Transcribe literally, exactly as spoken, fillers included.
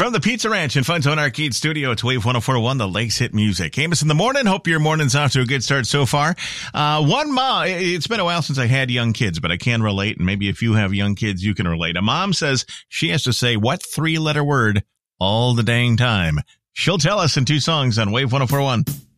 From the Pizza Ranch in Fun Zone Arcade Studio, it's Wave one oh four point one, the Lakes Hit Music. Amos in the morning. Hope your morning's off to a good start so far. Uh, one mom, it's been a while since I had young kids, but I can relate. And maybe if you have young kids, you can relate. A mom says she has to say what three letter word all the dang time. She'll tell us in two songs on Wave one oh four point one.